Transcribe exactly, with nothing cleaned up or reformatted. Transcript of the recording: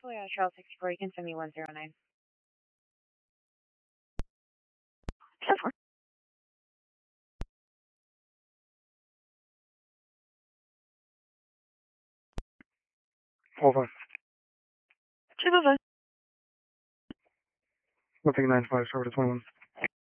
Toyota Trail sixty-four, you can send me one zero nine. ten four. Hold on. two five five. One thing nine five, over to twenty-one.